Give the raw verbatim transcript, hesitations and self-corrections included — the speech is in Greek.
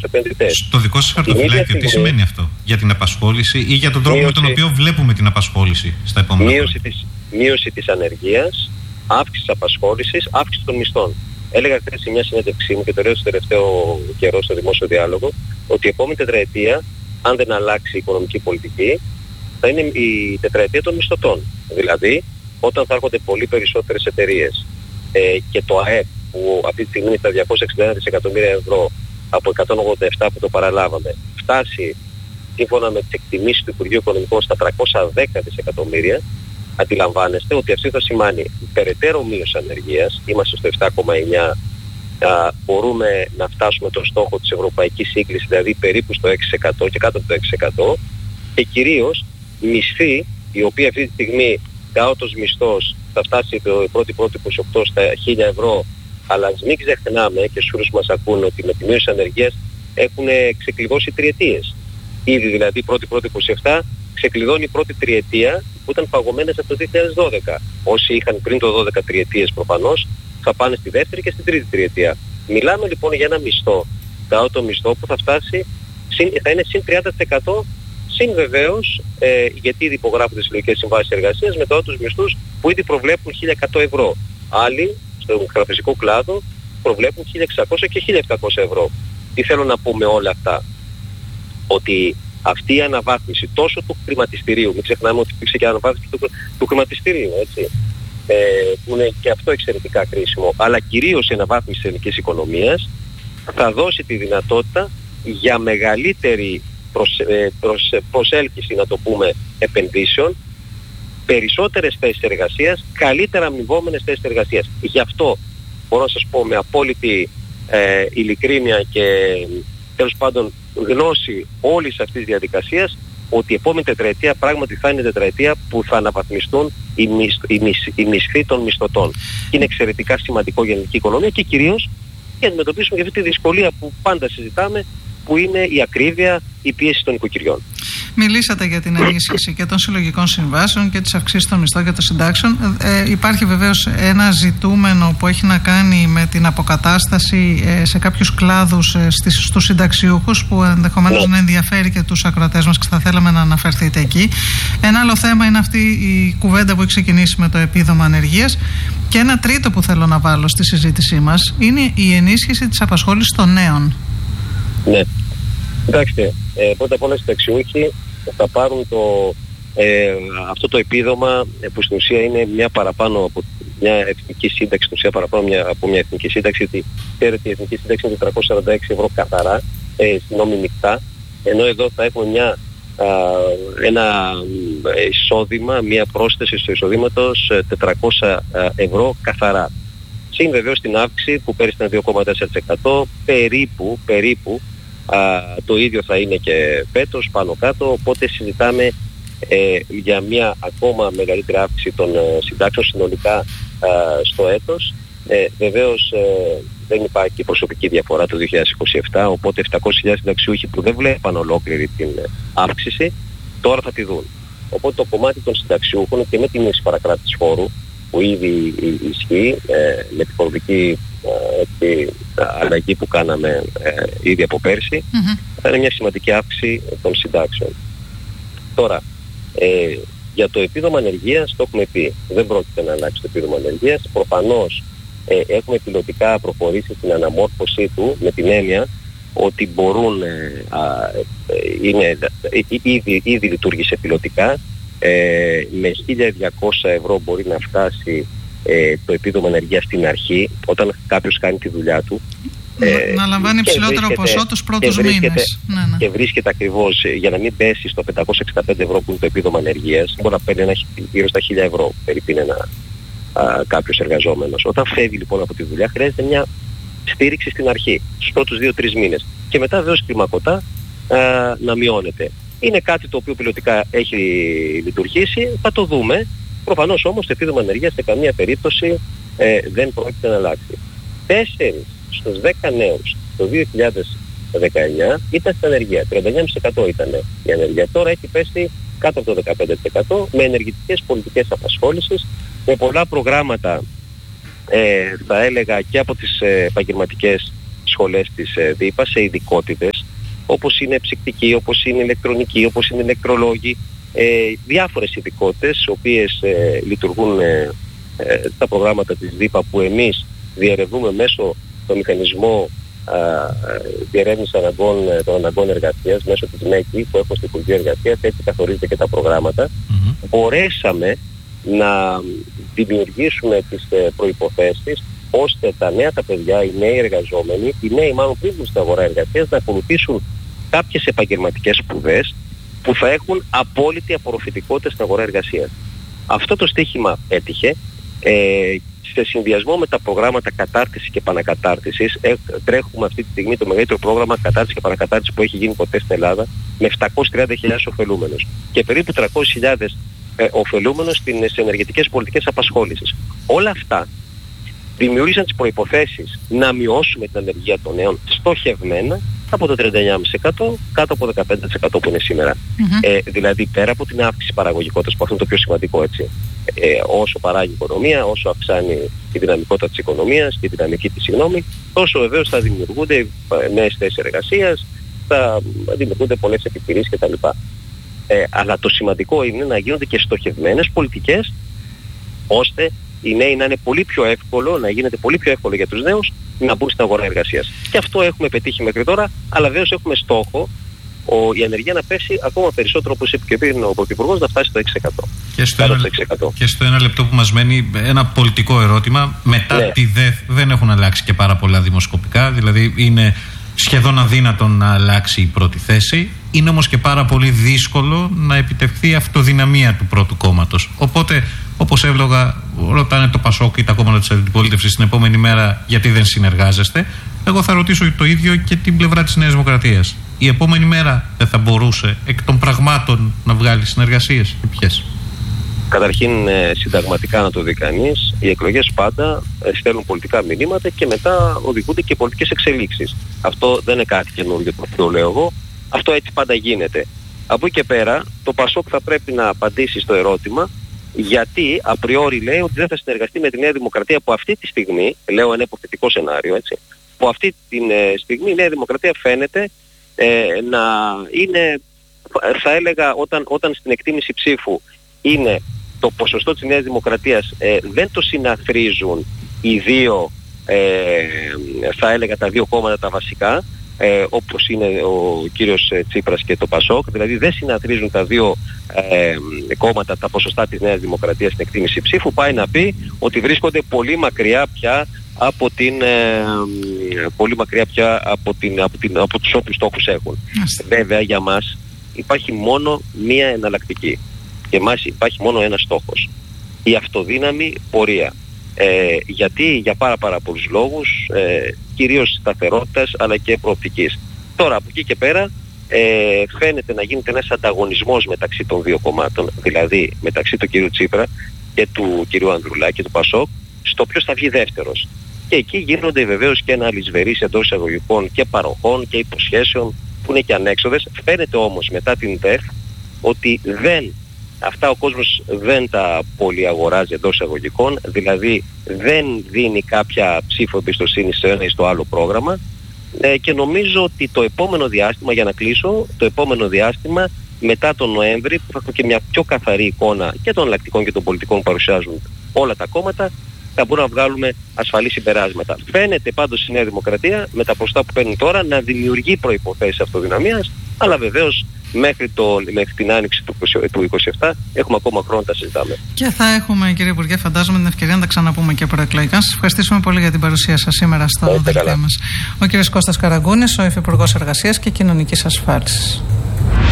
επενδυτές. Στο δικό σας χαρτοφυλάκιο, τι σημαίνει αυτό για την απασχόληση ή για τον τρόπο μείωση, με τον οποίο βλέπουμε την απασχόληση στα επόμενα μείωση της, μείωση της ανεργίας, αύξηση της απασχόλησης, αύξηση των μισθών. Έλεγα χθες σε μια συνέντευξή μου και το λέω στο τελευταίο καιρό στο δημόσιο διάλογο ότι η επόμενη τετραετία, αν δεν αλλάξει η οικονομική πολιτική, θα είναι η τετραετία των μισθωτών. Δηλαδή, όταν θα έρχονται πολύ περισσότερες εταιρείες ε, και το ΑΕΠ που αυτή τη στιγμή είναι στα διακόσια εξήντα ένα δισεκατομμύρια ευρώ από εκατόν ογδόντα επτά που το παραλάβαμε, φτάσει σύμφωνα με τις εκτιμήσεις του Υπουργείου Οικονομικών στα τριακόσια δέκα δισεκατομμύρια, αντιλαμβάνεστε ότι αυτό θα σημαίνει περαιτέρω μείωση ανεργίας, είμαστε στο επτά κόμμα εννιά, α, μπορούμε να φτάσουμε τον στόχο της ευρωπαϊκής σύγκλησης, δηλαδή περίπου στο έξι τοις εκατό και κάτω από το έξι τοις εκατό, και κυρίως μισθοί, οι οποίοι αυτή τη στιγμή κάτωτος μισθός θα φτάσει το πρώτη πρώτη είκοσι οκτώ στα χίλια ευρώ, αλλά ας μην ξεχνάμε και στους φίλους μας ακούνε ότι με τη μείωση ανεργίας έχουν ξεκλειδώσει τριετίες. Ήδη δηλαδή πρώτη πρώτη είκοσι επτά ξεκλειδώνει η πρώτη τριετία που ήταν παγωμένες από το δύο χιλιάδες δώδεκα. Όσοι είχαν πριν το δώδεκα τριετίες προφανώς θα πάνε στη δεύτερη και στην τρίτη τριετία. Μιλάμε λοιπόν για ένα μισθό, κάτω μισθό που θα φτάσει, θα είναι συν τριάντα τοις εκατό, συν βεβαίως, ε, γιατί ήδη υπογράφονται συλλογικές συμβάσεις εργασίας με κάτωτους μισθούς που ήδη προβλέπουν χίλια εκατό ευρώ. Άλλοι στον τραπεζικό κλάδο προβλέπουν χίλια εξακόσια και χίλια επτακόσια ευρώ. Τι θέλω να πω με όλα αυτά? Ότι αυτή η αναβάθμιση τόσο του χρηματιστηρίου, μην ξεχνάμε ότι υπήρξε και αναβάθμιση του, του χρηματιστηρίου, έτσι, ε, που είναι και αυτό εξαιρετικά κρίσιμο, αλλά κυρίως η αναβάθμιση της ελληνικής οικονομίας θα δώσει τη δυνατότητα για μεγαλύτερη προσ, ε, προσ, προσέλκυση, να το πούμε, επενδύσεων, περισσότερες θέσεις εργασίας, καλύτερα αμοιβόμενες θέσεις εργασίας. Γι' αυτό μπορώ να σας πω με απόλυτη ε, ειλικρίνεια και τέλος πάντων γνώση όλης αυτής της διαδικασίας ότι η επόμενη τετραετία πράγματι θα είναι τετραετία που θα αναβαθμιστούν οι, μισθ, οι, μισθ, οι μισθοί των μισθωτών. Είναι εξαιρετικά σημαντικό για την ελληνική οικονομία και κυρίως για να αντιμετωπίσουμε και αυτή τη δυσκολία που πάντα συζητάμε, που είναι η ακρίβεια, η πίεση των οικοκυριών. Μιλήσατε για την ενίσχυση και των συλλογικών συμβάσεων και τις αυξήσεις των μισθών και των συντάξεων. Ε, υπάρχει βεβαίως ένα ζητούμενο που έχει να κάνει με την αποκατάσταση ε, σε κάποιους κλάδους ε, στις, στους συνταξιούχους, που ενδεχομένως να ενδιαφέρει και τους ακροατές μας και θα θέλαμε να αναφερθείτε εκεί. Ένα άλλο θέμα είναι αυτή η κουβέντα που έχει ξεκινήσει με το επίδομα ανεργίας. Και ένα τρίτο που θέλω να βάλω στη συζήτησή μας είναι η ενίσχυση της απασχόλησης των νέων. Ναι. Κοιτάξτε, ε, πρώτα απ' όλα οι συνταξιούχοι θα πάρουν το, ε, αυτό το επίδομα ε, που στην ουσία είναι μια παραπάνω από μια εθνική σύνταξη, στην ουσία παραπάνω μια, από μια εθνική σύνταξη, γιατί ξέρετε η εθνική σύνταξη είναι τετρακόσια σαράντα έξι ευρώ καθαρά, ε, συγγνώμη μεικτά, ενώ εδώ θα έχουμε μια, α, ένα εισόδημα, μια πρόσθεση στο εισοδήματος τετρακόσια ευρώ καθαρά. Συν βεβαίως την αύξηση που πέρυσι ήταν δύο κόμμα τέσσερα τοις εκατό, περίπου, περίπου α, το ίδιο θα είναι και φέτος πάνω κάτω, οπότε συζητάμε ε, για μια ακόμα μεγαλύτερη αύξηση των ε, συντάξεων συνολικά α, στο έτος. Ε, βεβαίως ε, δεν υπάρχει προσωπική διαφορά το δύο χιλιάδες είκοσι επτά, οπότε επτακόσιες χιλιάδες συνταξιούχοι που δεν βλέπαν ολόκληρη την αύξηση τώρα θα τη δουν. Οπότε το κομμάτι των συνταξιούχων και με την ίση παρακράτηση φόρου που ήδη ισχύει ε, με την φορολογική ε, αλλαγή που κάναμε ε, ήδη από πέρσι, mm-hmm. θα είναι μια σημαντική αύξηση των συντάξεων. Τώρα, ε, για το επίδομα ανεργίας το έχουμε πει, δεν πρόκειται να αλλάξει το επίδομα ανεργίας. Προφανώς ε, έχουμε πιλωτικά προχωρήσει στην αναμόρφωσή του με την έννοια ότι μπορούν, ε, α, ε, είναι, ε, ήδη, ήδη λειτουργήσε πιλωτικά. Ε, με χίλια διακόσια ευρώ μπορεί να φτάσει ε, το επίδομα ανεργίας στην αρχή, όταν κάποιος κάνει τη δουλειά του. Ε, να λαμβάνει υψηλότερο ποσό τους πρώτους μήνες. Ναι, ναι. Και βρίσκεται ακριβώς, για να μην πέσει στο πεντακόσια εξήντα πέντε ευρώ που είναι το επίδομα ανεργίας, μπορεί να παίρνει ένα, γύρω στα χίλια ευρώ περίπου είναι ένα, α, κάποιος εργαζόμενος. Όταν φεύγει λοιπόν από τη δουλειά χρειάζεται μια στήριξη στην αρχή, στους πρώτους δύο τρεις μήνες. Και μετά βέβαια κλιμακωτά α, να μειώνεται. Είναι κάτι το οποίο πιλωτικά έχει λειτουργήσει, θα το δούμε. Προφανώς όμως το επίδομα ανεργίας σε καμία περίπτωση ε, δεν πρόκειται να αλλάξει. Τέσσερις στους δέκα νέους το δύο χιλιάδες δεκαεννιά ήταν στην ανεργία. τριάντα εννιά κόμμα πέντε τοις εκατό ήταν η ανεργία. Τώρα έχει πέσει κάτω από το δεκαπέντε τοις εκατό με ενεργητικές πολιτικές απασχόλησης, με πολλά προγράμματα ε, θα έλεγα και από τις ε, επαγγελματικές σχολές της ε, ΔΥΠΑ σε ειδικότητες. όπως είναι ψυκτικοί, όπως είναι ηλεκτρονικοί, όπως είναι ηλεκτρολόγοι, ε, διάφορες ειδικότητες, οι οποίες ε, λειτουργούν ε, ε, τα προγράμματα της ΔΥΠΑ που εμείς διερευνούμε μέσω του μηχανισμού διερεύνηση αναγκών, των αναγκών εργασίας μέσω της ΜΕΚΙ που έχω στην Υπουργείο Εργασίας, έτσι καθορίζεται και τα προγράμματα. Mm-hmm. Μπορέσαμε να δημιουργήσουμε τις προϋποθέσεις ώστε τα νέα τα παιδιά, οι νέοι εργαζόμενοι, οι νέοι μάλλον πριν στην αγορά εργασίας, να ακολουθήσουν κάποιες επαγγελματικές σπουδές που θα έχουν απόλυτη απορροφητικότητα στην αγορά εργασίας. Αυτό το στίχημα έτυχε. Ε, σε συνδυασμό με τα προγράμματα κατάρτισης και επανακατάρτισης, ε, τρέχουμε αυτή τη στιγμή το μεγαλύτερο πρόγραμμα κατάρτισης και επανακατάρτισης που έχει γίνει ποτέ στην Ελλάδα, με επτακόσιες τριάντα χιλιάδες ωφελούμενους και περίπου τριακόσιες χιλιάδες ε, ωφελούμενους στις ενεργητικές πολιτικές απασχόλησης. Όλα αυτά δημιούργησαν τις προϋποθέσεις να μειώσουμε την ανεργία των νέων στοχευμένα από το τριάντα εννέα κόμμα πέντε τοις εκατό κάτω από το δεκαπέντε τοις εκατό που είναι σήμερα. Mm-hmm. Ε, δηλαδή πέρα από την αύξηση παραγωγικότητας, που αυτό είναι το πιο σημαντικό, έτσι, ε, όσο παράγει η οικονομία, όσο αυξάνει τη δυναμικότητα της οικονομίας και τη δυναμική της, συγγνώμη, τόσο βεβαίως θα δημιουργούνται νέες θέσεις εργασίας, θα δημιουργούνται πολλές επιχειρήσεις κτλ. Ε, αλλά το σημαντικό είναι να γίνονται και στοχευμένες πολιτικές, ώστε οι νέοι να είναι πολύ πιο εύκολο, να γίνεται πολύ πιο εύκολο για τους νέους να μπουν στην αγορά εργασίας. Και αυτό έχουμε πετύχει μέχρι τώρα, αλλά βέβαιως έχουμε στόχο ο, η ανεργία να πέσει ακόμα περισσότερο, όπως είπε και πριν ο Πρωθυπουργός, να φτάσει στο έξι τοις εκατό. Και στο, ένα, έξι τοις εκατό. Και στο ένα λεπτό που μας μένει, ένα πολιτικό ερώτημα. Μετά ναι. τη ΔΕΘ δεν έχουν αλλάξει και πάρα πολλά δημοσκοπικά, δηλαδή είναι σχεδόν αδύνατο να αλλάξει η πρώτη θέση. Είναι όμως και πάρα πολύ δύσκολο να επιτευχθεί η αυτοδυναμία του πρώτου κόμματος. Οπότε, όπως εύλογα, ρωτάνε το ΠΑΣΟΚ ή τα κόμματα της αντιπολίτευσης την επόμενη μέρα γιατί δεν συνεργάζεστε. Εγώ θα ρωτήσω το ίδιο και την πλευρά της Νέας Δημοκρατίας. Η επόμενη μέρα δεν θα μπορούσε εκ των πραγμάτων να βγάλει συνεργασίες και ποιες? Καταρχήν, ε, συνταγματικά να το δει κανείς, οι εκλογές πάντα ε, στέλνουν πολιτικά μηνύματα και μετά οδηγούνται και πολιτικές εξελίξεις. Αυτό δεν είναι κάτι καινούργιο που το λέω εγώ. Αυτό έτσι πάντα γίνεται. Από εκεί και πέρα, το ΠΑΣΟΚ θα πρέπει να απαντήσει στο ερώτημα γιατί απριόρι λέει ότι δεν θα συνεργαστεί με τη Νέα Δημοκρατία, που αυτή τη στιγμή, λέω ένα υποθετικό σενάριο, έτσι, που αυτή τη ε, στιγμή η Νέα Δημοκρατία φαίνεται ε, να είναι, θα έλεγα, όταν, όταν στην εκτίμηση ψήφου είναι το ποσοστό της Νέας Δημοκρατίας, ε, δεν το συναθρίζουν οι δύο, ε, θα έλεγα τα δύο κόμματα τα βασικά, ε, όπως είναι ο κύριος Τσίπρας και το ΠΑΣΟΚ, δηλαδή δεν συναθρίζουν τα δύο ε, κόμματα τα ποσοστά της Νέας Δημοκρατίας στην εκτίμηση ψήφου, πάει να πει ότι βρίσκονται πολύ μακριά πια από, την, ε, πολύ μακριά πια από, την, από, την, από τους όποιους στόχους έχουν. Yes. Βέβαια για μας υπάρχει μόνο μία εναλλακτική. Και εμάς υπάρχει μόνο ένας στόχος, η αυτοδύναμη πορεία. Ε, γιατί για πάρα πάρα πολλούς λόγους, ε, κυρίως σταθερότητας αλλά και προοπτικής. Τώρα από εκεί και πέρα ε, φαίνεται να γίνεται ένας ανταγωνισμός μεταξύ των δύο κομμάτων, δηλαδή μεταξύ του κυρίου Τσίπρα και του κυρίου Ανδρουλάκη, του ΠΑΣΟΚ, στο ποιος θα βγει δεύτερος. Και εκεί γίνονται βεβαίως και ένα αλυσβερής εντός εισαγωγικών και παροχών και υποσχέσεων που είναι και ανέξοδες. Φαίνεται όμως μετά την ΔΕΘ ότι δεν αυτά ο κόσμος δεν τα πολυαγοράζει εντός εισαγωγικών, δηλαδή δεν δίνει κάποια ψήφο εμπιστοσύνη στο ένα ή στο άλλο πρόγραμμα, ε, και νομίζω ότι το επόμενο διάστημα, για να κλείσω, το επόμενο διάστημα μετά τον Νοέμβρη, που θα έχουμε και μια πιο καθαρή εικόνα και των εναλλακτικών και των πολιτικών που παρουσιάζουν όλα τα κόμματα, θα μπορούμε να βγάλουμε ασφαλή συμπεράσματα. Φαίνεται πάντως η Νέα Δημοκρατία με τα ποσοστά που παίρνει τώρα να δημιουργεί προϋποθέσεις αυτοδυναμίας, αλλά βεβαίως μέχρι, το, μέχρι την άνοιξη του, του είκοσι επτά έχουμε ακόμα χρόνο να τα συζητάμε. Και θα έχουμε, κύριε Υπουργέ, φαντάζομαι την ευκαιρία να τα ξαναπούμε και προεκλογικά. Σας ευχαριστήσουμε πολύ για την παρουσία σας σήμερα στο δελτίο μας. Ο κύριος Κώστας Καραγκούνης, ο Υφυπουργός Εργασίας και Κοινωνικής Ασφάλισης.